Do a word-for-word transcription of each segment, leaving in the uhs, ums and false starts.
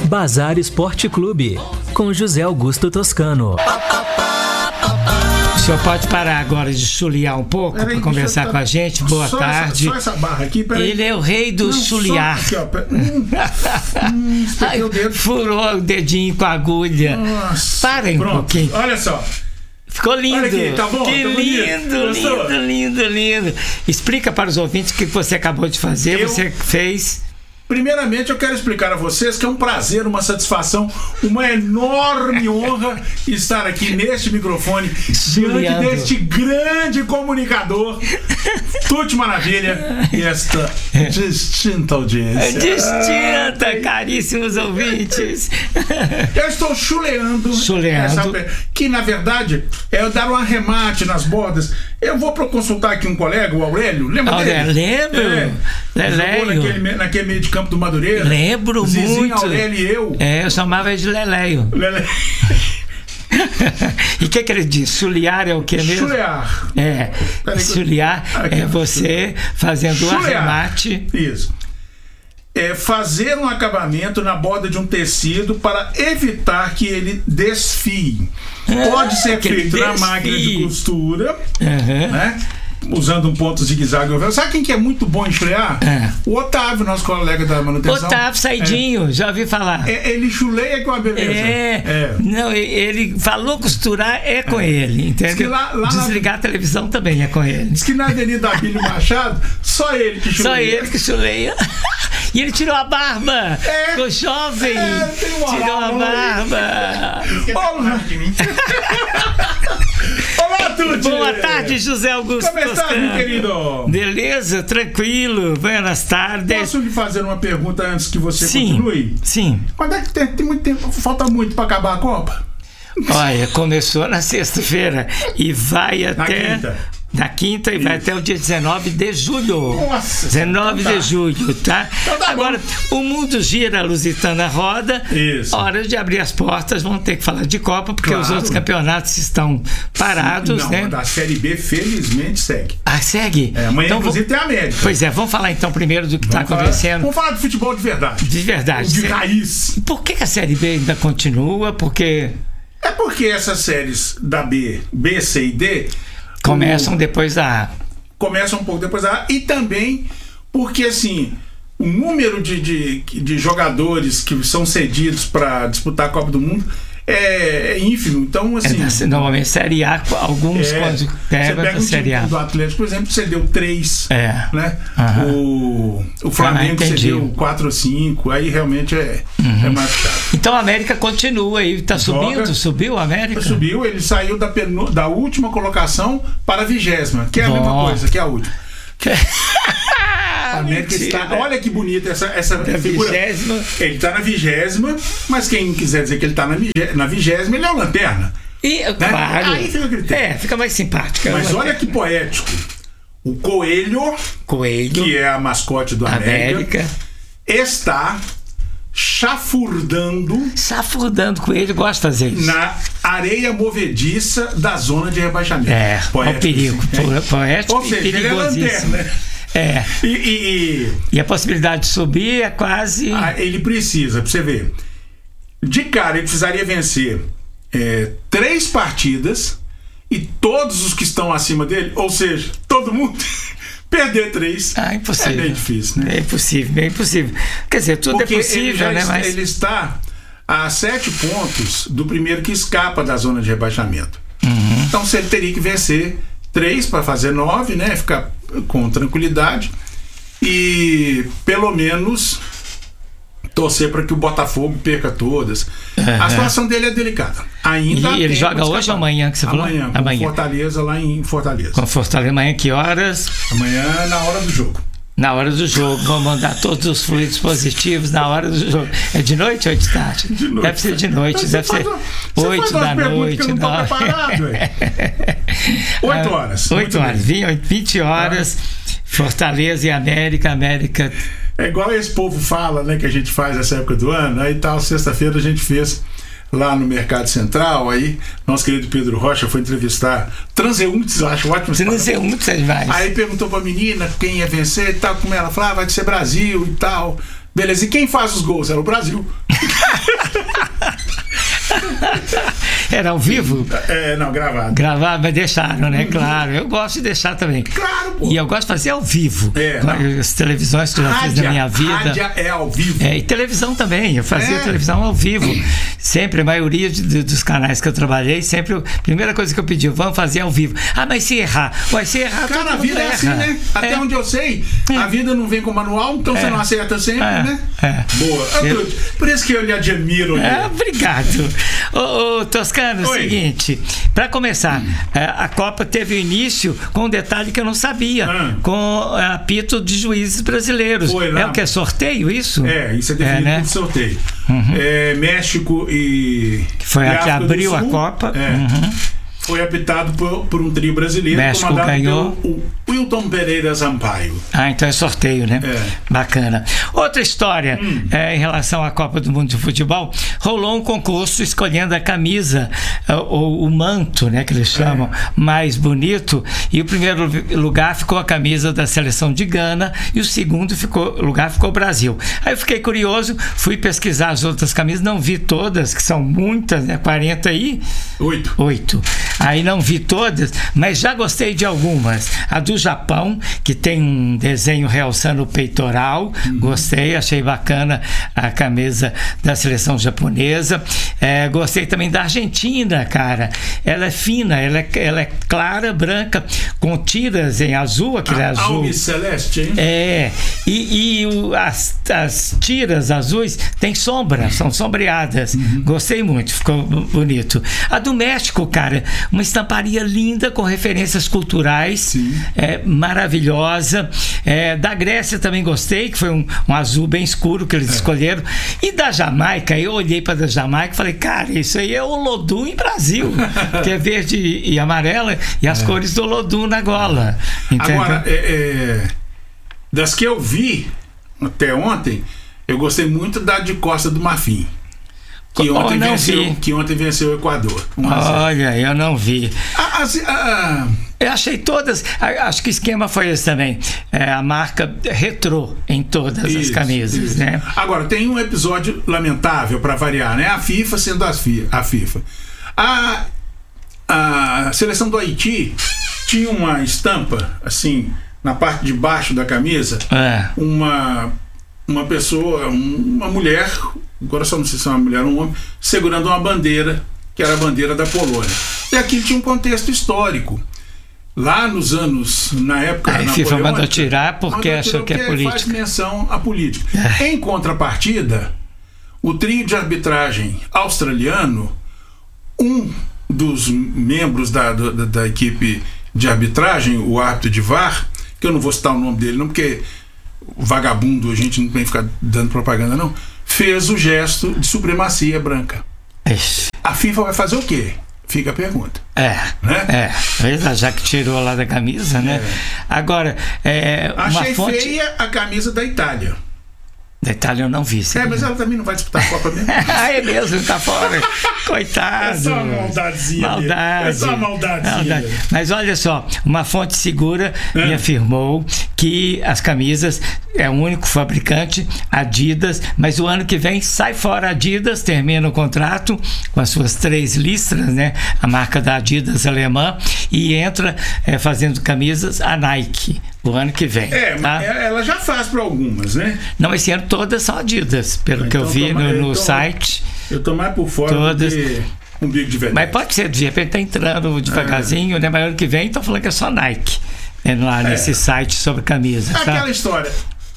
Bazar Esporte Clube, com José Augusto Toscano. O senhor pode parar agora de chuliar um pouco para conversar tá... com a gente? Boa só tarde. Essa, só essa barra aqui, peraí. Ele é o rei do Não, chuliar. Aqui, ó, hum, hum, Ai, o dedo. Furou o dedinho com a agulha. Nossa, Parem pronto. um pouquinho. Olha só. Ficou lindo. Olha aqui, tá bom? Que tá lindo, lindo, lindo, lindo. Explica para os ouvintes o que você acabou de fazer. Eu... Você fez... Primeiramente, eu quero explicar a vocês que é um prazer, uma satisfação, uma enorme honra estar aqui neste microfone, diante deste grande comunicador, Tuti Maravilha, e esta distinta audiência. Distinta, caríssimos ouvintes. Eu estou chuleando, chuleando. Essa, que na verdade é dar um arremate nas bordas. Eu vou consultar aqui um colega, o Aurélio, lembra Aurélio, dele? Lembro. É, Leleio. Naquele, naquele meio de campo do Madureira. Lembro Zizinho, muito. Aurélio e eu. É, eu chamava ele de Leleio. Leleio. E o que, que ele diz? Chulear é o que mesmo? Chulear. É, chulear é você fazendo o arremate. Isso. É fazer um acabamento na borda de um tecido para evitar que ele desfie. Pode ah, ser feito desfie. na máquina de costura, uhum. né? Usando um ponto zigue-zague. Sabe quem que é muito bom em chulear? É. O Otávio, nosso colega da manutenção. Otávio Saidinho, é. Já ouvi falar. É, ele chuleia com a beleza. É. é. Não, ele falou costurar é com é. ele, entendeu? Lá, lá Desligar na... a televisão também é com ele. Diz que na Avenida Abílio Machado, só ele que chuleia. Só ele que chuleia. E ele tirou a barba. É. Ficou jovem. É, tem um tirou a barba. Olá. Olá, Tuti. Boa tarde, José Augusto. Como está, meu querido? Beleza, tranquilo. Buenas tardes. Posso lhe fazer uma pergunta antes que você sim, continue? Sim. Quando é que tem, tem muito tempo? Falta muito para acabar a Copa? Olha, começou na sexta-feira e vai na até... Quinta. Na quinta e vai até o dia dezenove de julho. Nossa! dezenove então tá. de julho, tá? Então tá Agora, bom. O mundo gira, a Lusitana roda. Isso. Hora de abrir as portas, vamos ter que falar de Copa, porque claro. Os outros campeonatos estão parados, Não, né? Da Série B, felizmente, segue. Ah, segue? É, amanhã, então, inclusive, tem a América. Pois é, vamos falar então primeiro do que está acontecendo. Vamos falar de futebol de verdade. De verdade. De raiz. Por que a Série B ainda continua? Porque... É porque essas séries da B, B, C e D... Começam o... depois da A. Começam um pouco depois da A. E também porque, assim, o número de, de, de jogadores que são cedidos para disputar a Copa do Mundo é, é ínfimo. Então, assim... É, normalmente, Série A, alguns é, quando pegam pega a Série A. do Atlético, por exemplo, cedeu três. É. Né? Uhum. O, o Flamengo ah, cedeu quatro ou cinco. Aí realmente é, uhum. é mais caro. Então a América continua aí, tá Joga, subindo? Subiu a América? Subiu, ele saiu da, penu, da última colocação para a vigésima, que é a Bom. mesma coisa que a última. A América está, olha que bonita essa, essa figura. vigésima. Ele está na vigésima, mas quem quiser dizer que ele está na vigésima, ele é o Lanterna. E, né? Claro. Aí fica a critério. É, fica mais simpática. Mas olha que poético. O Coelho, Coelho, que é a mascote do América, América. está chafurdando. Chafurdando com ele, gosta de fazer isso. Na areia movediça da zona de rebaixamento. É, poético, o perigo. Assim. Poético Ou seja, e perigosíssimo. Ele é lanterna. É. E, e, e... e a possibilidade de subir é quase. Ah, ele precisa, pra você ver. De cara, ele precisaria vencer é, três partidas e todos os que estão acima dele, ou seja, todo mundo. Perder três ah, impossível. é bem difícil, né? É impossível, bem impossível. Quer dizer, tudo Porque é possível, ele né? Está, Mas... ele está a sete pontos do primeiro que escapa da zona de rebaixamento. Uhum. Então, se ele teria que vencer três para fazer nove, né? Ficar com tranquilidade e pelo menos torcer para que o Botafogo perca todas. Uhum. A situação dele é delicada. Ainda e ele joga hoje ou amanhã que você falou? Amanhã, com amanhã. Fortaleza lá em Fortaleza. Com Fortaleza amanhã que horas? Amanhã na hora do jogo. Na hora do jogo, vamos mandar todos os fluidos positivos na hora do jogo. É de noite ou de tarde? De noite. Deve ser de noite, Mas deve ser oito da noite. Não. oito horas. oito horas, vinte horas, Fortaleza e América, América. É igual esse povo fala, né, que a gente faz nessa época do ano. Aí tal, sexta-feira a gente fez lá no Mercado Central, aí nosso querido Pedro Rocha foi entrevistar transeuntes, eu acho ótimo. Transeuntes é demais. Aí perguntou pra menina quem ia vencer e tal, como ela falava, ah, vai ser Brasil e tal. Beleza, e quem faz os gols? Era o Brasil. Era ao vivo? É, não, gravado. Gravado, mas deixaram, né? Claro. Eu gosto de deixar também. Claro, pô. E eu gosto de fazer ao vivo. É, as televisões que eu já rádia, fiz na minha vida. Rádia é ao vivo. É, e televisão também. Eu fazia é. televisão ao vivo. Sempre, a maioria de, de, dos canais que eu trabalhei, sempre, a primeira coisa que eu pedi, vamos fazer ao vivo. Ah, mas se errar? Vai se errar, cara, todo a vida mundo é assim, erra. né? Até é. onde eu sei, é. a vida não vem com manual, então é. você não acerta sempre, é. né? É. Boa. Eu, por isso que eu lhe admiro. É, obrigado. Ô, ô, Toscano, é o seguinte, para começar, hum. a Copa teve início com um detalhe que eu não sabia, hum. com apito de juízes brasileiros. Foi, é o que é sorteio, isso? É, isso é definido é, né? por sorteio. Uhum. É, México e... Que foi a que abriu a Copa. É. Uhum. Foi apitado por, por um trio brasileiro. México ganhou. Pelo Wilton Pereira Sampaio. Ah, então é sorteio, né? É. Bacana. Outra história hum. é, em relação à Copa do Mundo de Futebol, rolou um concurso escolhendo a camisa, ou o manto, né, que eles chamam, é. mais bonito, e o primeiro lugar ficou a camisa da seleção de Gana e o segundo ficou, lugar ficou o Brasil. Aí eu fiquei curioso, fui pesquisar as outras camisas, não vi todas, que são muitas, né? quarenta e... Oito. Oito. Aí não vi todas, mas já gostei de algumas. A do Japão, que tem um desenho realçando o peitoral, uhum. gostei, achei bacana a camisa da seleção japonesa. É, gostei também da Argentina, cara. Ela é fina, ela é, ela é clara, branca, com tiras em azul, aquele a, azul. Alves Celeste, hein? É, e, e o, as, as tiras azuis têm sombra, são sombreadas. Uhum. Gostei muito, ficou bonito. A do México, cara, uma estamparia linda com referências culturais, é, maravilhosa. É, da Grécia também gostei, que foi um, um azul bem escuro que eles é. escolheram. E da Jamaica, eu olhei para a Jamaica e falei, cara, isso aí é o Olodum em Brasil, que é verde e amarela e as é. cores do Olodum na gola. Entendeu? Agora, é, é, das que eu vi até ontem, eu gostei muito da de Costa do Marfim. Que ontem, venceu, que ontem venceu o Equador. Olha, eu não vi. Ah, assim, ah, eu achei todas. Acho que o esquema foi esse também. É, a marca retrô em todas isso, as camisas. Isso. Né? Agora, tem um episódio lamentável para variar, né? A FIFA sendo as fi, a FIFA. A, a seleção do Haiti tinha uma estampa, assim, na parte de baixo da camisa, é. uma, uma pessoa, uma mulher. Agora só não sei se é uma mulher ou um homem, segurando uma bandeira, que era a bandeira da Polônia. E aqui tinha um contexto histórico. Lá nos anos, na época da Napoleão... A FIFA mandou tirar porque achou que é política. Faz menção à política. É. Em contrapartida, o trio de arbitragem australiano, um dos membros da, da, da equipe de arbitragem, o árbitro de V A R, que eu não vou citar o nome dele não, porque vagabundo, a gente não tem que ficar dando propaganda não, fez o gesto de supremacia branca. Ixi. A FIFA vai fazer o quê? Fica a pergunta. É, né? é. Já que tirou lá da camisa, né? É. Agora, é, achei uma fonte... feia a camisa da Itália. Da Itália eu não vi. É, mas ela também não vai disputar a Copa mesmo. Ah, é mesmo, tá fora. Coitado. É só uma maldadezinha. Maldade. É só uma maldadezinha. Maldade. Mas olha só, uma fonte segura é. me afirmou que as camisas é o único fabricante, Adidas, mas o ano que vem sai fora Adidas, termina o contrato com as suas três listras, né? A marca da Adidas alemã, e entra é, fazendo camisas a Nike. O ano que vem. É, tá? Ela já faz para algumas, né? Não, esse ano todas são Adidas, pelo então, que eu vi no, no tô, site. Eu tô mais por fora todas. do que um bico de verdade. Mas pode ser, de repente tá entrando devagarzinho, é. né? Mas ano que vem estão falando que é só Nike, né? Lá é. nesse site sobre camisa. É tá? Aquela história.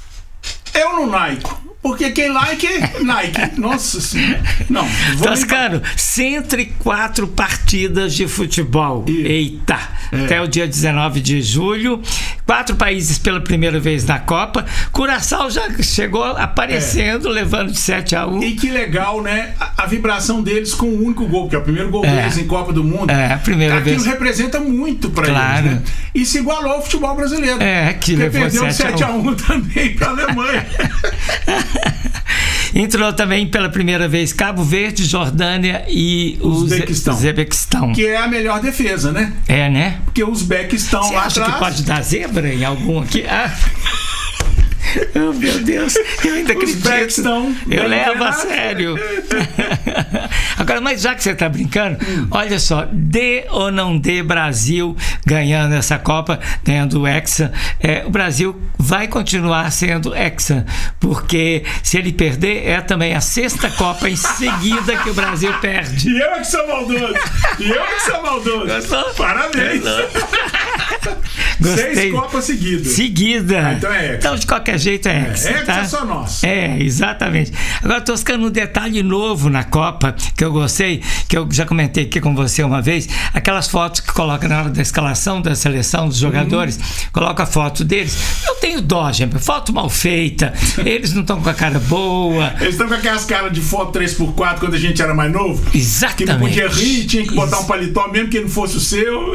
Eu não Nike. Porque quem like é Nike. Nossa senhora. Não, Toscano, cento e quatro partidas de futebol. E... Eita! É. Até o dia dezenove de julho. Quatro países pela primeira vez na Copa. Curaçao já chegou aparecendo, é. levando de sete a um. E que legal, né? A, a vibração deles com o único gol, que é o primeiro gol é. deles em Copa do Mundo. É, a primeira Aquilo vez. representa muito pra claro. eles, né? E se igualou ao futebol brasileiro. É, que levou perdeu sete a um também pra Alemanha. Entrou também pela primeira vez Cabo Verde, Jordânia e Uzbequistão. Uzbequistão. Que é a melhor defesa, né? É, né? Porque os Uzbequistão Você lá acha atrás... que pode dar zebra em algum aqui? Ah. Oh, meu Deus, eu ainda acredito. Estão eu levo a sério. Agora, mas já que você está brincando, hum. olha só, dê ou não dê Brasil ganhando essa Copa, ganhando o Hexa, é, o Brasil vai continuar sendo Hexa, porque se ele perder, é também a sexta Copa em seguida que o Brasil perde. E eu é que sou maldoso. E eu é que sou maldoso. Gostou? Parabéns. Gostei. Seis Copas seguidas. Seguida. Ah, então é Hexa. Então, de qualquer jeito, é Hexa. É, Hexa tá? é só nosso. É, exatamente. Agora, Toscano, um detalhe novo na Copa, que eu gostei, que eu já comentei aqui com você uma vez, aquelas fotos que coloca na hora da escalação da seleção dos jogadores, uhum. coloca a foto deles. Eu tenho dó, gente, foto mal feita, eles não estão com a cara boa. Eles estão com aquelas caras de foto três por quatro quando a gente era mais novo. Exatamente. Que não podia rir, tinha que botar Ex- um paletó mesmo que não fosse o seu.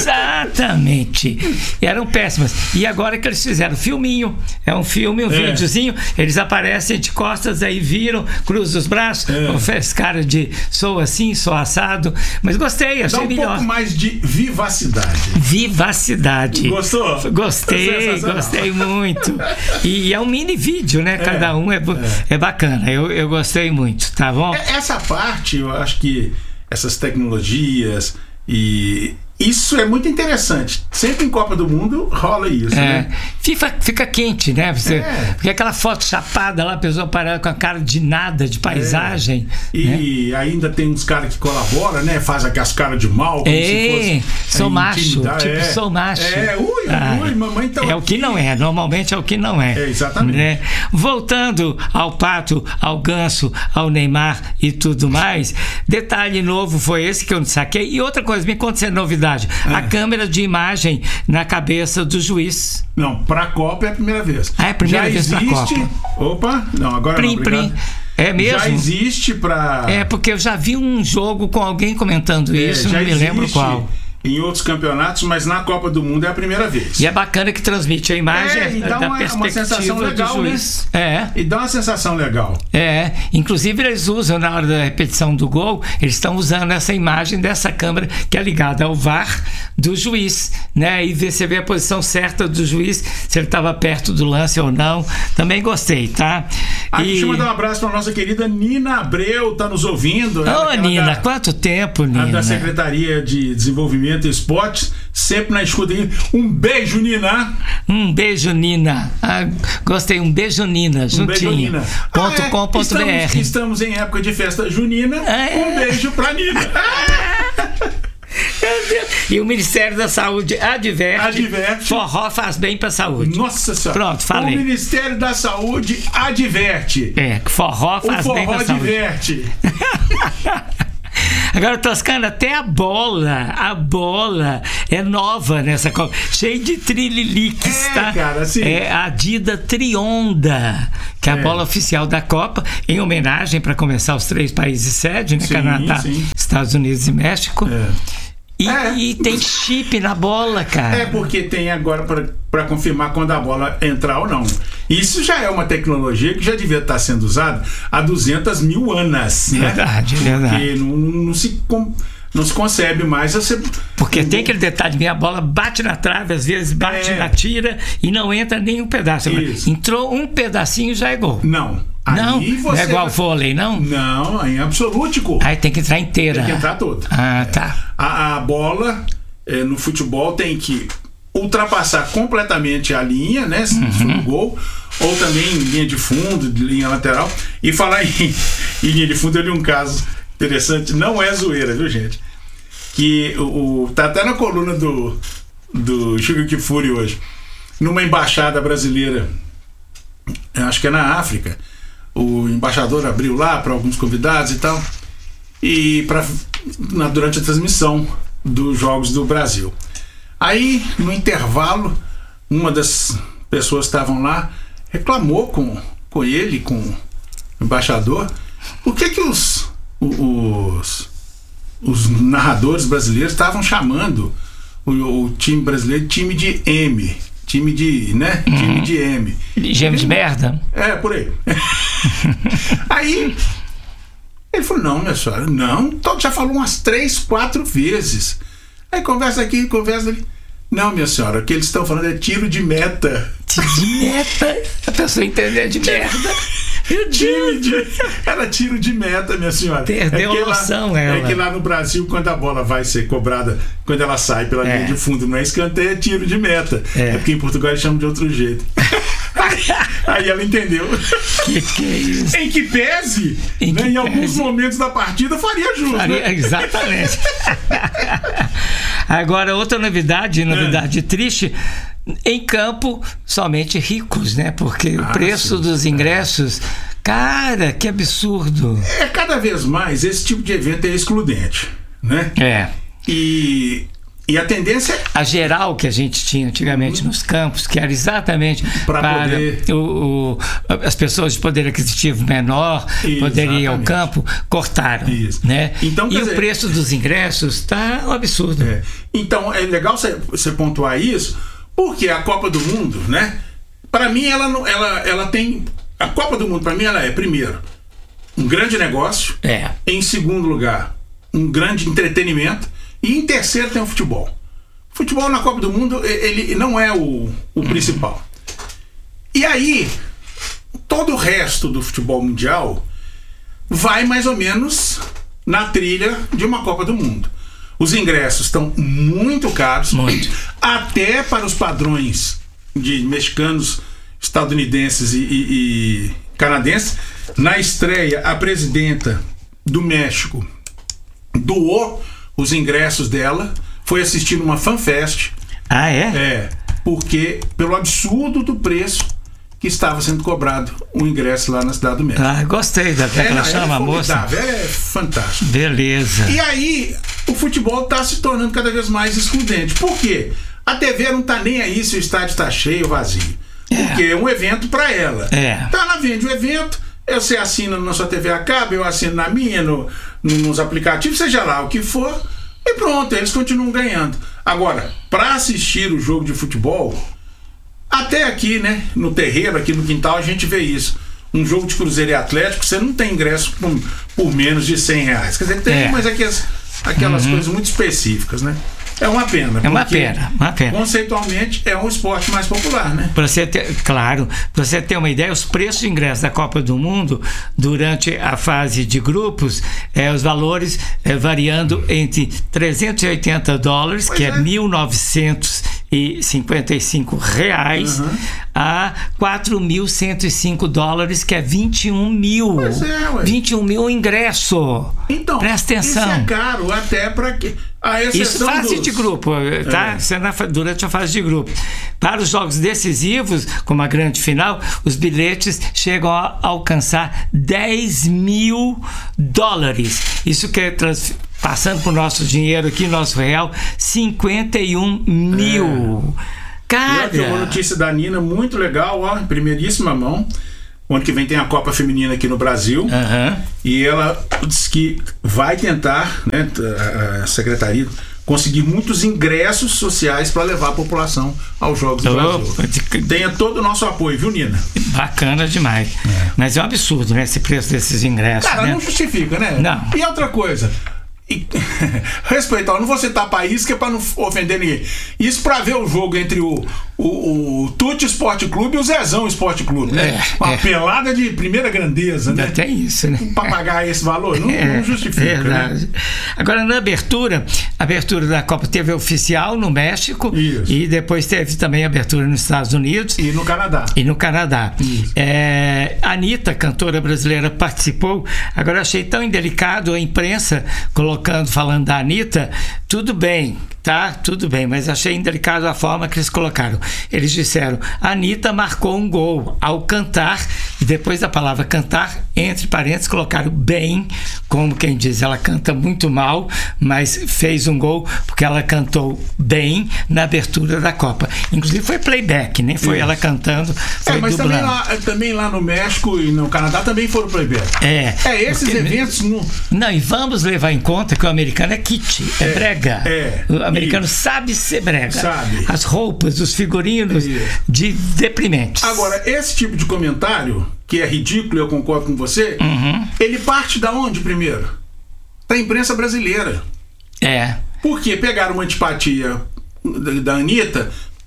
Exatamente. E eram péssimas. E agora que eles fizeram filminho, é um filme, um é. videozinho, eles aparecem de costas, aí viram, cruzam os braços, é. faz cara de sou assim, sou assado, mas gostei, achei Dá um melhor. pouco mais de vivacidade. Vivacidade. Gostou? Gostei, gostei muito. E é um mini vídeo, né? Cada é. um é, é. é bacana, eu, eu gostei muito, tá bom? Essa parte, eu acho que essas tecnologias e... isso é muito interessante. Sempre em Copa do Mundo rola isso, é. né? Fica, fica quente, né? Você, é. Porque aquela foto chapada lá, a pessoa parada com a cara de nada, de paisagem. É. E né? ainda tem uns caras que colaboram, né? Faz aquelas caras de mal, como é. se fosse... Sou macho, tipo, é. sou macho. É, ui, ah, ui, mamãe tá É aqui. o que não é, normalmente é o que não é. É, exatamente. Né? Voltando ao Pato, ao Ganso, ao Neymar e tudo mais, detalhe novo foi esse que eu não saquei. E outra coisa, me conta se é novidade. É. A câmera de imagem na cabeça do juiz. Não, pra Copa é a primeira vez. Ah, é a primeira Já vez existe... pra Copa. Opa, não, agora prim, não, prim. É mesmo? Já existe pra... É, porque eu já vi um jogo com alguém comentando é, isso, não me lembro qual. Em outros campeonatos, mas na Copa do Mundo é a primeira vez. E é bacana que transmite a imagem é, e dá da uma, perspectiva uma sensação legal, do juiz. Né? É. E dá uma sensação legal. É. Inclusive eles usam na hora da repetição do gol, eles estão usando essa imagem dessa câmera que é ligada ao V A R do juiz, né? E você vê a posição certa do juiz, se ele estava perto do lance ou não. Também gostei, tá? Ah, e... Deixa eu mandar um abraço para nossa querida Nina Abreu, tá nos ouvindo. Ô, Nina, da, quanto tempo, Nina? Da Secretaria de Desenvolvimento e Esportes, sempre na escuta. Um beijo, Nina. Um beijo, Nina. Ah, gostei, um beijo, Nina. Juntinho. Um beijo, Nina. Ah, é, .com.br. Estamos, estamos em época de festa junina. Ah, é. Um beijo pra Nina. E o Ministério da Saúde adverte, adverte. Forró faz bem pra saúde. Nossa Senhora. Pronto, falei. O Ministério da Saúde adverte. É, forró faz o bem pra saúde. O forró adverte. Agora, Toscana, até a bola, a bola é nova nessa Copa, cheio de trililiques, é, tá? Cara, assim. É a Dida Trionda, que é a é. bola oficial da Copa, em homenagem para começar os três países sede, né? Sim, Canadá, sim. Estados Unidos e México. É. E, é. e tem chip na bola, cara. É porque tem agora para confirmar quando a bola entrar ou não. Isso já é uma tecnologia que já devia estar sendo usada há duzentas mil anos. Verdade, né? verdade. Porque não, não, se, não se concebe mais. Você... Porque tem aquele detalhe, minha bola bate na trave, às vezes bate é. na tira e não entra nem um pedaço. Isso. Entrou um pedacinho, já é gol. Não. Não, Aí você não é igual vai... vôlei, não? Não, em absolútico. Aí tem que entrar inteira. Tem que entrar toda. Ah, tá. A, a bola é, no futebol tem que ultrapassar completamente a linha, né? Uhum. No gol, ou também em linha de fundo, de linha lateral. E falar em, em linha de fundo, eu li um caso interessante, não é zoeira, viu, gente? Que o, o tá até na coluna do, do Chico Kifuri hoje. Numa embaixada brasileira, acho que é na África, o embaixador abriu lá para alguns convidados e tal, e pra, na, durante a transmissão dos Jogos do Brasil. Aí, no intervalo, uma das pessoas que estavam lá reclamou com, com ele, com o embaixador, por que que os, os, os narradores brasileiros estavam chamando o, o time brasileiro de time de M. Time de, né? Uhum. Time de M. Gêmeo de merda? É, por aí. Aí, ele falou, não, minha senhora, não. Então já falou umas três, quatro vezes. Aí conversa aqui, conversa ali. Não, minha senhora, o que eles estão falando é tiro de meta. Tiro de meta. A pessoa entender de merda. Tiro de, era tiro de meta, minha senhora. Perdeu é a noção, lá, ela. É que lá no Brasil, quando a bola vai ser cobrada, quando ela sai pela é. linha de fundo, não é escanteio, é tiro de meta. É, é porque em Portugal eles chamam de outro jeito. Aí ela entendeu. Que que é isso? Em que pese, em, que né, em alguns momentos da partida, faria justo. Faria, né? Exatamente. Agora, outra novidade, novidade é. triste. Em campo, somente ricos, né? Porque ah, o preço sim. dos ingressos, cara, que absurdo. É, cada vez mais esse tipo de evento é excludente, né? É. E, e a tendência... A geral que a gente tinha antigamente uhum. nos campos, que era exatamente pra para poder... o, o, as pessoas de poder aquisitivo menor poderem ir ao campo, cortaram. Isso. Né? Então, e dizer... o preço dos ingressos está um absurdo. É. Então, é legal você pontuar isso, porque a Copa do Mundo, né? Para mim, ela, ela, ela tem... A Copa do Mundo, para mim, ela é, primeiro, um grande negócio. É. Em segundo lugar, um grande entretenimento. E em terceiro tem o futebol. O futebol na Copa do Mundo, ele não é o, o uhum. principal. E aí, todo o resto do futebol mundial vai mais ou menos na trilha de uma Copa do Mundo. Os ingressos estão muito caros, muito. Até para os padrões de mexicanos, estadunidenses e, e, e canadenses. Na estreia, a presidenta do México doou os ingressos dela, foi assistir uma fanfest. Ah, é? É, porque pelo absurdo do preço que estava sendo cobrado o ingresso lá na Cidade do México. Ah, gostei da que é, ela chama, é moça. É fantástico. Beleza. E aí, o futebol está se tornando cada vez mais excludente. Por quê? A T V não está nem aí se o estádio está cheio ou vazio. É. Porque é um evento para ela. É. Então ela vende o evento, você assina na sua T V a cabo, eu assino na minha, no, no, nos aplicativos, seja lá o que for, e pronto, eles continuam ganhando. Agora, para assistir o jogo de futebol, até aqui, né, no terreiro, aqui no quintal, a gente vê isso. Um jogo de Cruzeiro e Atlético, você não tem ingresso por, por menos de cem reais. Quer dizer, tem, é. mas aquelas, aquelas uhum. coisas muito específicas, né? É uma pena. É uma pena, uma pena. Conceitualmente é um esporte mais popular, né? Para você ter, claro, para você ter uma ideia, os preços de ingresso da Copa do Mundo durante a fase de grupos, é, os valores é, variando entre trezentos e oitenta dólares, pois que é, é mil novecentos e cinquenta e cinco reais, uhum. a quatro mil cento e cinco dólares, que é vinte e um mil. Pois é, ué. vinte e um mil ingresso. Então, presta atenção. Isso é caro até para que a Isso fase dos... de grupo, tá? É. Durante a fase de grupo. Para os jogos decisivos, como a grande final, os bilhetes chegam a alcançar dez mil dólares. Isso que é trans... passando para o nosso dinheiro aqui, nosso real, cinquenta e um mil. É. Cara! E uma notícia da Nina muito legal, ó, em primeiríssima mão. O ano que vem tem a Copa Feminina aqui no Brasil. Uhum. E ela disse que vai tentar, né, a secretaria, conseguir muitos ingressos sociais para levar a população aos Jogos do oh, Brasil. Tenha todo o nosso apoio, viu, Nina? Bacana demais. É. Mas é um absurdo, né, esse preço desses ingressos. Cara, né? Não justifica, né? Não. E outra coisa... E, respeitar, eu não vou citar país que é para não ofender ninguém. Isso para ver o jogo entre o, o, o Tuti Esporte Clube e o Zezão Esporte Clube, né? É, uma é. pelada de primeira grandeza, né? Até isso, né? Para pagar esse valor, não, é, não justifica. Verdade. Né? Agora, na abertura, a abertura da Copa teve oficial no México. Isso. E depois teve também abertura nos Estados Unidos. E no Canadá. E no Canadá. É, a Anitta, cantora brasileira, participou. Agora, eu achei tão indelicado a imprensa colocando falando da Anitta, tudo bem, tá? Tudo bem, mas achei indelicado a forma que eles colocaram. Eles disseram, a Anitta marcou um gol ao cantar, e depois da palavra cantar, entre parênteses, colocaram bem, como quem diz, ela canta muito mal, mas fez um gol porque ela cantou bem na abertura da Copa. Inclusive foi playback, nem foi Isso. ela cantando, foi é, mas dublando. Também lá, também lá no México e no Canadá também foram playback. É. É, esses porque, eventos... Não... não, e vamos levar em conta que o americano é kit, é, é brega. É, o americano isso. sabe ser brega. Sabe. As roupas, os figurinos isso. de deprimentes. Agora, esse tipo de comentário, que é ridículo, eu concordo com você, uhum. ele parte da onde primeiro? Da imprensa brasileira. É. Porque pegaram uma antipatia da, da Anitta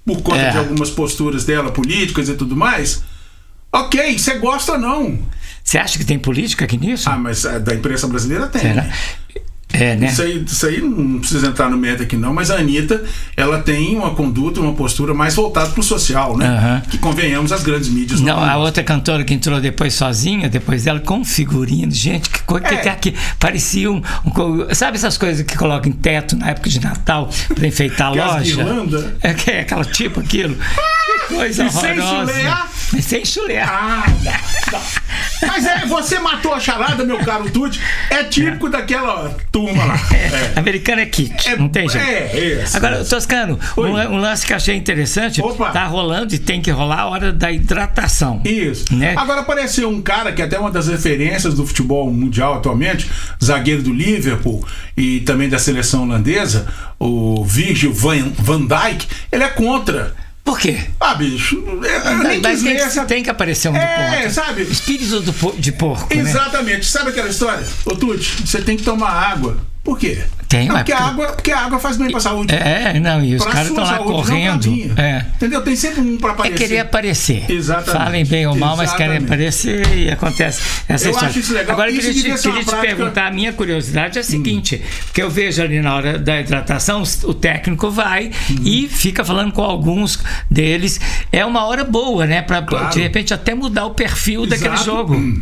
por conta É. de algumas posturas dela, políticas e tudo mais. Ok, você gosta ou não? Você acha que tem política aqui nisso? Ah, mas a da imprensa brasileira tem. Será? É, né? Isso aí, isso aí não precisa entrar no mérito aqui não, mas a Anitta, ela tem uma conduta, uma postura mais voltada pro social, né? Aham. Que convenhamos, as grandes mídias Não, não a outra cantora que entrou depois sozinha, depois dela com figurino, gente, que coisa que É. tem aqui. Parecia um, um- Sabe essas coisas que colocam em teto na época de Natal pra enfeitar a Que as loja? guirlanda. É, que é aquela tipo aquilo. Que coisa E sem horrorosa. chulear? E sem chulear. Ah, não, não. Mas é, você matou a charada, meu caro Tuti. É típico daquela turma lá. É, Americano é kick, É, não tem jeito. é, isso, Agora, isso. Toscano, um, Oi. um lance que eu achei interessante, Opa. tá rolando e tem que rolar a hora da hidratação. Isso. Né? Agora apareceu um cara que é até uma das referências do futebol mundial atualmente, zagueiro do Liverpool e também da seleção holandesa, o Virgil van, van Dijk. Ele é contra. Por quê? Ah, bicho, eu nem Mas quis tem, ler que, essa... tem que aparecer um É, do porco. sabe? Espírito do po- de porco, né? Exatamente. Sabe aquela história? Ô, Tuti, você tem que tomar água. Por quê? Tem, não, ué, porque, a porque- água, porque a água faz bem pra saúde. É, não, e os Pra caras sua estão lá saúde, não pra correndo. minha. É. Entendeu? Tem sempre um pra É aparecer. querer aparecer. Exatamente. Falem bem ou mal, mas querem Exatamente. aparecer e acontece essa Eu história. acho isso legal. Agora, eu Isso queria, devia te, ser uma queria te prática- perguntar, a minha curiosidade é a seguinte, porque eu vejo ali na hora da hidratação, o técnico vai Uhum. e fica falando com alguns deles. É uma hora boa, né? Pra, Claro. de repente, até mudar o perfil daquele Exato. jogo.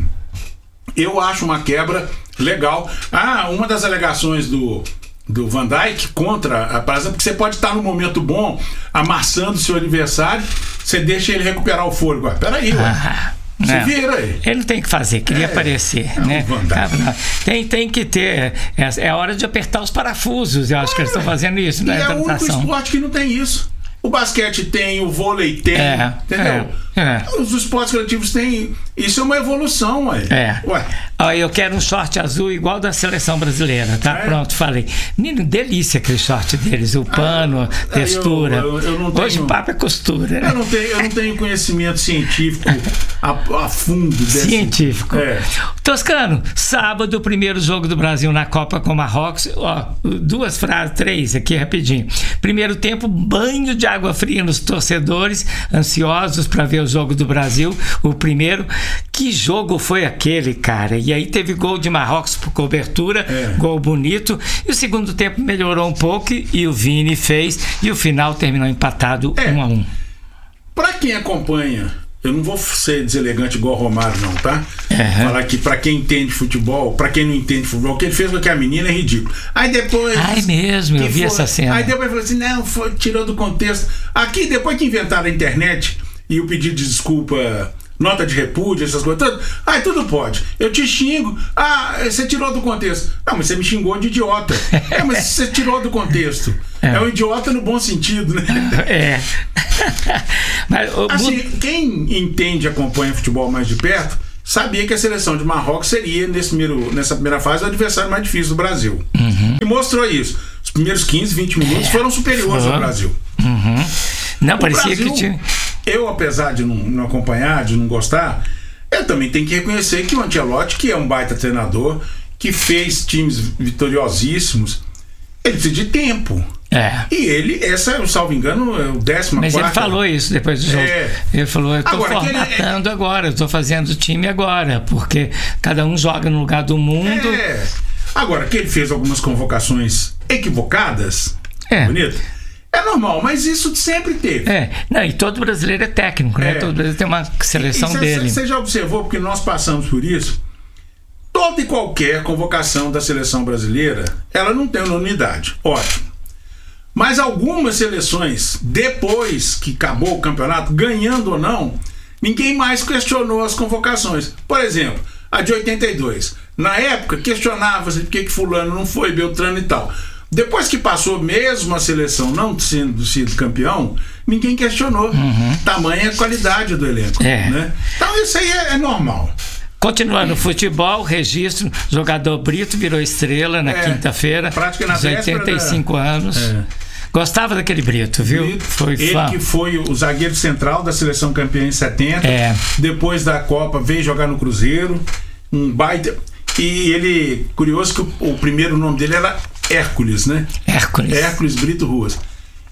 Eu acho uma quebra legal. Ah, uma das alegações do, do Van Dijk contra a Praça, porque você pode estar num momento bom, amassando o seu adversário, você deixa ele recuperar o fôlego. Ah, peraí, ué. Ah, Se não. vira aí. Ele não tem que fazer, queria É, aparecer, é um né? Van Dijk. Ah, não. Tem, tem que ter. É, é hora de apertar os parafusos. Eu acho que eles estão fazendo isso E na é o único hidratação. esporte que não tem isso. O basquete tem, o vôlei tem, É, entendeu? é, é. Os esportes coletivos têm. Isso é uma evolução, ué. É. Ué. Ó, eu quero um short azul igual da seleção brasileira, tá? É? Pronto, falei. Menino, delícia aquele short deles, o pano, Ah, textura. eu- eu não tenho- Hoje o papo é costura, né? Eu não tenho, eu não tenho conhecimento científico a, a fundo desse. Científico. É. Toscano, sábado, o primeiro jogo do Brasil na Copa com Marrocos. Ó, duas frases, três aqui rapidinho. Primeiro tempo, banho de água fria nos torcedores, ansiosos para ver o jogo do Brasil. O primeiro. Que jogo foi aquele, cara? E aí teve gol de Marrocos por cobertura, É. gol bonito. E o segundo tempo melhorou um pouco e o Vini fez. E o final terminou empatado É. um a um. Pra quem acompanha, eu não vou ser deselegante igual o Romário, não, tá? Uhum. Falar que pra quem entende futebol, pra quem não entende futebol, o que ele fez com aquela menina é ridículo. Aí depois. Ai, mesmo, eu que vi foi- essa cena. Aí depois falou assim: não, foi, tirou do contexto. Aqui, depois que inventaram a internet e o pedido de desculpa, nota de repúdio, essas coisas todas, aí tudo pode. Eu te xingo, ah, você tirou do contexto. Não, mas você me xingou de idiota. É, mas você tirou do contexto. É, É. um idiota no bom sentido, né? É. Mas, o- Assim, quem entende e acompanha futebol mais de perto sabia que a seleção de Marrocos seria, nesse primeiro, nessa primeira fase, o adversário mais difícil do Brasil. Uhum. E mostrou isso. Os primeiros quinze, vinte minutos foram superiores foram. ao Brasil. Uhum. Não, O parecia Brasil, que tinha. Eu, apesar de não, não acompanhar, de não gostar, eu também tenho que reconhecer que o Ancelotti, que é um baita treinador, que fez times vitoriosíssimos, ele precisa de tempo. É. E ele, essa, salvo engano, é o décima Mas quarta. ele falou isso depois do jogo. É. Ele falou: eu tô Agora, aquele- formatando agora, eu tô fazendo o time agora, porque cada um joga no lugar do mundo. É. Agora, que ele fez algumas convocações equivocadas, É. bonito, é normal, mas isso sempre teve. É. Não, e todo brasileiro é técnico, né? É. Todo brasileiro tem uma seleção E cê- dele. Você já observou, porque nós passamos por isso, toda e qualquer convocação da seleção brasileira, ela não tem unanimidade. Ótimo. Mas algumas seleções, depois que acabou o campeonato, ganhando ou não, ninguém mais questionou as convocações. Por exemplo, a de oitenta e dois. Na época, questionava-se por que que fulano não foi, Beltrano e tal. Depois que passou mesmo a seleção não sendo sido campeão, ninguém questionou. Tamanha a qualidade do elenco. É. Né? Então isso aí é, é normal. Continuando o futebol, registro, jogador Brito virou estrela na É, quinta-feira, prática na aos véspera oitenta e cinco anos. É. Gostava daquele Brito, viu? Ele, Foi ele fã. que foi o zagueiro central da seleção campeã em setenta. É. Depois da Copa veio jogar no Cruzeiro. Um baita. E ele, curioso que o, o primeiro nome dele era Hércules, né? Hércules. Hércules Brito Ruas.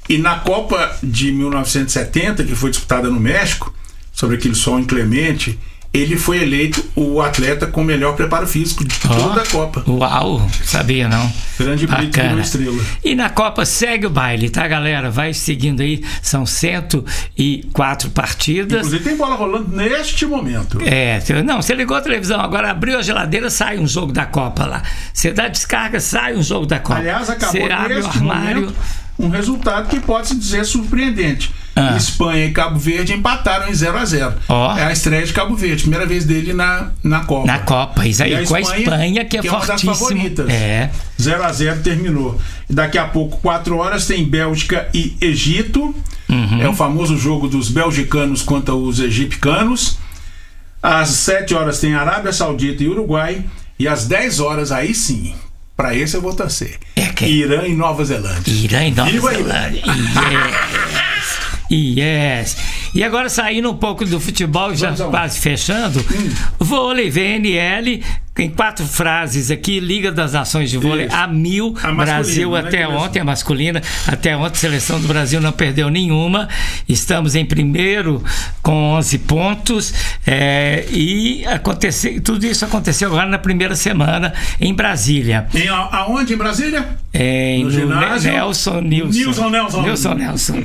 E na Copa de mil novecentos e setenta, que foi disputada no México, sobre aquele sol inclemente, ele foi eleito o atleta com melhor preparo físico de oh, toda a Copa. Uau, sabia não. Grande Brito de uma estrela. E na Copa segue o baile, tá, galera? Vai seguindo aí, são cento e quatro partidas. Inclusive tem bola rolando neste momento. É, não, você ligou a televisão, agora abriu a geladeira, sai um jogo da Copa lá. Você dá descarga, sai um jogo da Copa. Aliás, acabou você abre o armário. Momento, um resultado que pode se dizer surpreendente. Ah. Espanha e Cabo Verde empataram em zero a zero. Oh. É a estreia de Cabo Verde, primeira vez dele na, na Copa. Na Copa, isso aí, a com Espanha, a Espanha, que é, que é fortíssima. Uma das favoritas. É. zero a zero terminou. Daqui a pouco, quatro horas, tem Bélgica e Egito. Uhum. É o famoso jogo dos belgicanos contra os egipcianos. Às sete horas tem Arábia Saudita e Uruguai. E às dez horas, aí sim, para esse eu vou torcer. É que... Irã e Nova Zelândia. Irã e Nova Viva Zelândia. Yes. Yes. E agora saindo um pouco do futebol, já Vamos quase fechando, hum. vôlei, V N L, em quatro frases aqui, Liga das Nações de Vôlei, Isso. a mil, a Brasil até né, ontem, a masculina, até ontem, a seleção do Brasil não perdeu nenhuma, estamos em primeiro com onze pontos, é, e aconteceu, tudo isso aconteceu agora na primeira semana em Brasília. Em, aonde em Brasília? É, no, no ginásio? Nelson Nilson. Nilson Nelson. Nilson Nelson.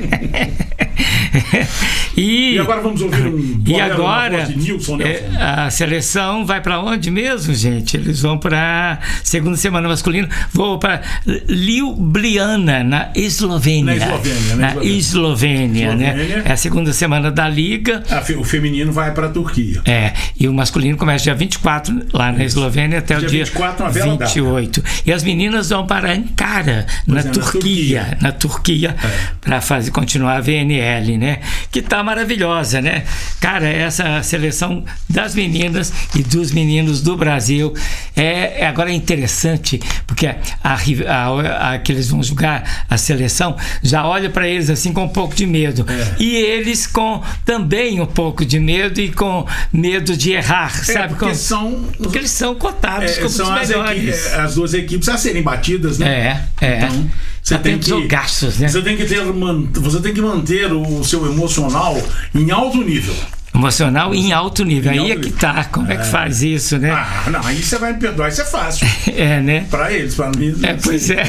e, e agora vamos ouvir um E agora de Nilson Nelson. É, a seleção vai para onde mesmo, gente? Eles vão para segunda semana masculina, vão para Ljubljana, na Eslovênia. Na Eslovênia, na Eslovênia, né? É a segunda semana da Liga. O feminino vai para a Turquia. É, e o masculino começa dia vinte e quatro lá na Eslovênia até dia o dia vinte e quatro, vinte e oito. E as meninas vão para Ankara, na, é, Turquia, na Turquia, na Turquia, é. para fazer continuar a V N L, né? Que tá maravilhosa, né? Cara, essa seleção das meninas e dos meninos do Brasil é, é agora é interessante, porque a, a, a que eles vão jogar a seleção já olha para eles assim com um pouco de medo. É. E eles com também um pouco de medo e com medo de errar, é, sabe? Porque, com, são, porque eles são cotados é, como são os melhores. As, equi, as duas equipes a serem batidas, né? É, é. Então, você tem que jogaços, né? Você tem que ter, você tem que manter o seu emocional em alto nível. Emocional em alto nível. Em aí alto é que tá. Como é. é que faz isso, né? Ah, não, aí você vai me perdoar, isso é fácil. É, né? Pra eles, pra mim. É, pois é.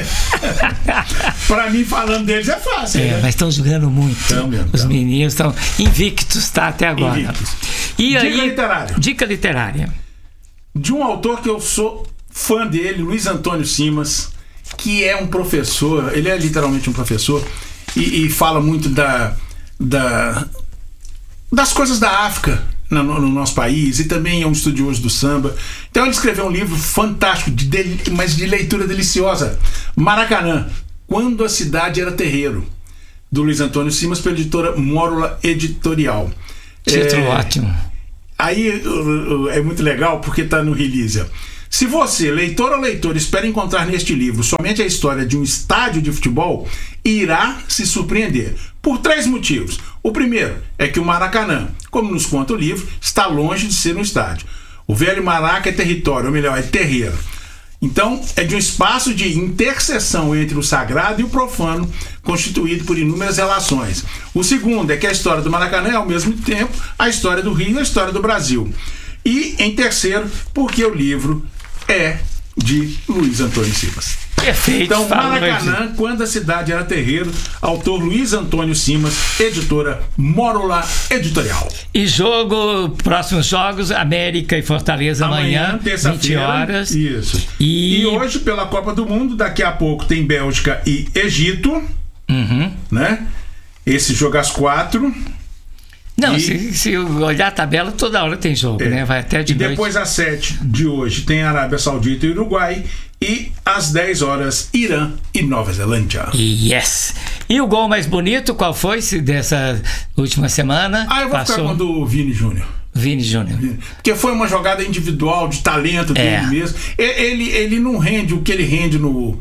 Pra mim, falando deles, é fácil. É, né? Mas estão jogando muito. Então, mesmo, Os então. meninos estão invictos, tá? Até agora. Invictos. E dica aí, literária. Dica literária. De um autor que eu sou fã dele, Luiz Antônio Simas, que é um professor, ele é literalmente um professor, e, e fala muito da, da, das coisas da África no, no nosso país, e também é um estudioso do samba. Então ele escreveu um livro fantástico, de, de, mas de leitura deliciosa, Maracanã, Quando a Cidade Era Terreiro, do Luiz Antônio Simas, pela editora Mórula Editorial. Título é, ótimo. Aí é muito legal porque está no release. Se você, leitor ou leitor, espera encontrar neste livro somente a história de um estádio de futebol, irá se surpreender. Por três motivos. O primeiro é que o Maracanã, como nos conta o livro, está longe de ser um estádio. O velho Maraca é território, ou melhor, é terreiro. Então, é de um espaço de interseção entre o sagrado e o profano, constituído por inúmeras relações. O segundo é que a história do Maracanã é, ao mesmo tempo, a história do Rio e a história do Brasil. E, em terceiro, porque o livro é de Luiz Antônio Simas. Perfeito. Então, Maracanã, Quando a Cidade Era Terreiro, autor Luiz Antônio Simas, editora Mórula Editorial. E jogo, próximos jogos, América e Fortaleza amanhã, amanhã vinte horas. Isso. E... e hoje, pela Copa do Mundo, daqui a pouco tem Bélgica e Egito. Uhum. Né? Esse jogo às quatro. Não, e... se, se olhar a tabela, toda hora tem jogo, é. né? Vai até de E noite. Depois, às sete de hoje, tem Arábia Saudita e Uruguai. E às dez horas, Irã e Nova Zelândia. Yes! E o gol mais bonito, qual foi dessa última semana? Ah, eu vou Passou... ficar com o do Vini Júnior. Vini Júnior. Porque foi uma jogada individual, de talento dele é. mesmo. Ele, ele não rende o que ele rende no...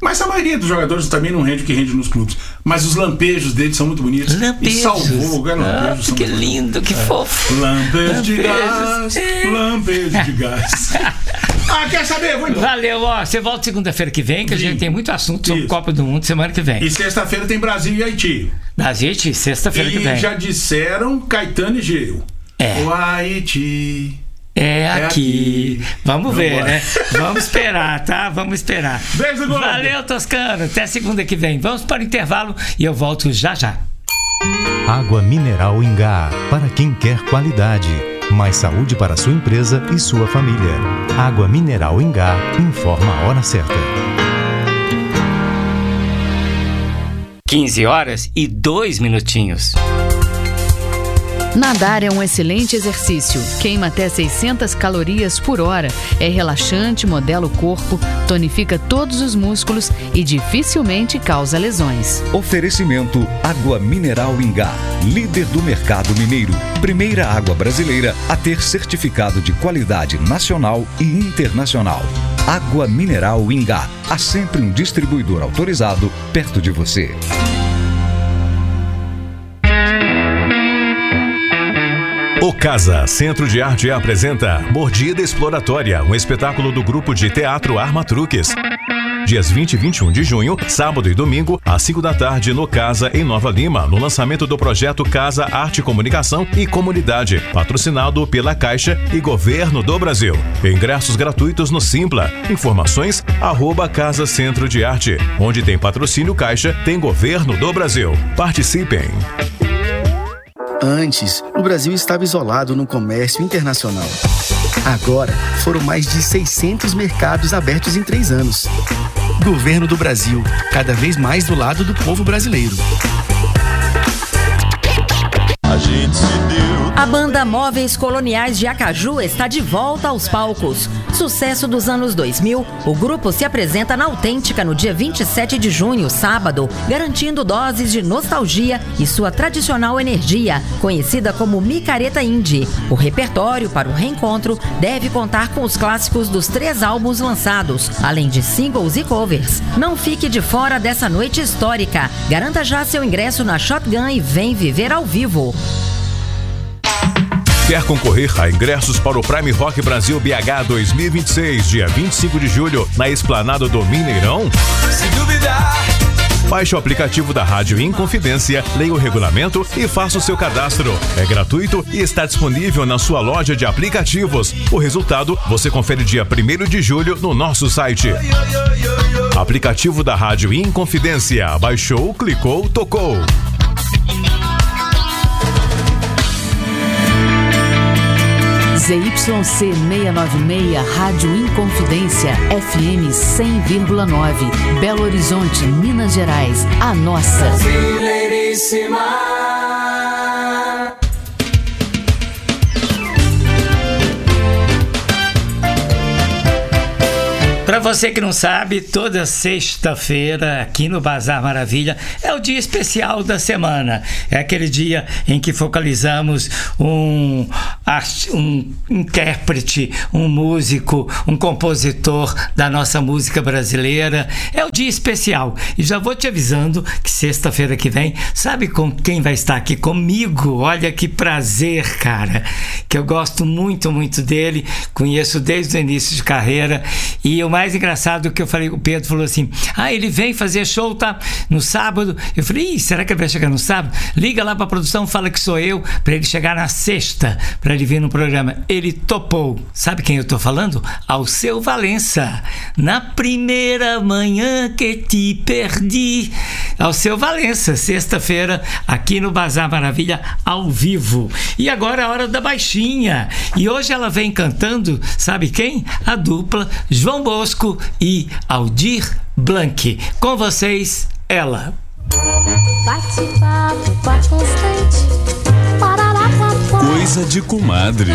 Mas a maioria dos jogadores também não rende o que rende nos clubes. Mas os lampejos deles são muito bonitos. Lampejos. E salvou, o ah, Que lindo, que é. fofo. Lampejos de gás. É. Lampejos de gás. Ah, quer saber? Vou embora. Valeu, ó. Você volta segunda-feira que vem, que Sim. a gente tem muito assunto sobre Isso. Copa do Mundo semana que vem. E sexta-feira tem Brasil e Haiti. Brasil e Haiti, sexta-feira que vem. E já disseram Caetano e Gil. É. O Haiti. É, é aqui. aqui. Vamos, Vamos ver, lá. né? Vamos esperar, tá? Vamos esperar. Beijo, Gordo. Valeu, Toscano. Até segunda que vem. Vamos para o intervalo e eu volto já já. Água mineral Ingá. Para quem quer qualidade. Mais saúde para sua empresa e sua família. Água mineral Ingá. Informa a hora certa. quinze horas e dois minutinhos. Nadar é um excelente exercício. Queima até seiscentas calorias por hora. É relaxante, modela o corpo, tonifica todos os músculos e dificilmente causa lesões. Oferecimento Água Mineral Ingá, líder do mercado mineiro. Primeira água brasileira a ter certificado de qualidade nacional e internacional. Água Mineral Ingá. Há sempre um distribuidor autorizado perto de você. O Casa Centro de Arte apresenta Mordida Exploratória, um espetáculo do grupo de teatro Arma Truques. Dias vinte e vinte e um de junho, sábado e domingo, às cinco da tarde, no Casa, em Nova Lima, no lançamento do projeto Casa Arte, Comunicação e Comunidade, patrocinado pela Caixa e Governo do Brasil. Ingressos gratuitos no Simpla. Informações, arroba Casa Centro de Arte. Onde tem patrocínio Caixa, tem Governo do Brasil. Participem! Antes, o Brasil estava isolado no comércio internacional. Agora, foram mais de seiscentos mercados abertos em três anos. Governo do Brasil, cada vez mais do lado do povo brasileiro. A gente se deu. A banda Móveis Coloniais de Acaju está de volta aos palcos. Sucesso dos anos dois mil, o grupo se apresenta na Autêntica no dia vinte e sete de junho, sábado, garantindo doses de nostalgia e sua tradicional energia, conhecida como Micareta Indie. O repertório para o reencontro deve contar com os clássicos dos três álbuns lançados, além de singles e covers. Não fique de fora dessa noite histórica. Garanta já seu ingresso na Shotgun e vem viver ao vivo. Quer concorrer a ingressos para o Prime Rock Brasil B H dois mil e vinte e seis, dia vinte e cinco de julho, na Esplanada do Mineirão? Se duvidar. Baixe o aplicativo da Rádio Inconfidência, leia o regulamento e faça o seu cadastro. É gratuito e está disponível na sua loja de aplicativos. O resultado você confere dia primeiro de julho no nosso site. Aplicativo da Rádio Inconfidência. Baixou, clicou, tocou. Z Y C seiscentos e noventa e seis, Rádio Inconfidência, F M cem vírgula nove, Belo Horizonte, Minas Gerais, a nossa. Brasileiríssima. Para você que não sabe, toda sexta-feira aqui no Bazar Maravilha é o dia especial da semana. É aquele dia em que focalizamos um, um intérprete, um músico, um compositor da nossa música brasileira. É o dia especial. E já vou te avisando que sexta-feira que vem, sabe com quem vai estar aqui comigo? Olha que prazer, cara. Que eu gosto muito, muito dele. Conheço desde o início de carreira. E o mais engraçado que eu falei, o Pedro falou assim: ah, ele vem fazer show, tá? No sábado. Eu falei: ih, será que ele vai chegar no sábado? Liga lá pra produção, fala que sou eu, pra ele chegar na sexta, pra ele vir no programa. Ele topou. Sabe quem eu tô falando? Alceu Valença. Na primeira manhã que te perdi. Alceu Valença, sexta-feira, aqui no Bazar Maravilha, ao vivo. E agora é a hora da baixinha. E hoje ela vem cantando, sabe quem? A dupla João Bosco e Aldir Blanc. Com vocês, ela. Bate-papo, papo constante. Coisa de comadre.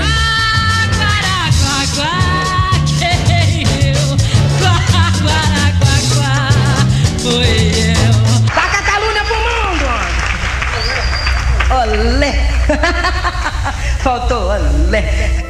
Taca a calúnia pro mundo! Olé! Faltou olé!